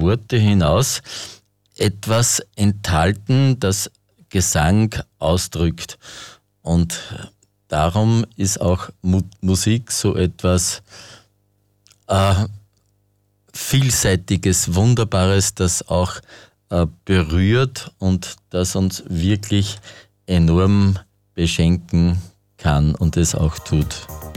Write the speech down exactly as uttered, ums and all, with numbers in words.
Worte hinaus etwas enthalten, das Gesang ausdrückt. Und darum ist auch Mu- Musik so etwas äh, Vielseitiges, Wunderbares, das auch äh, berührt und das uns wirklich enorm beschenken kann und es auch tut.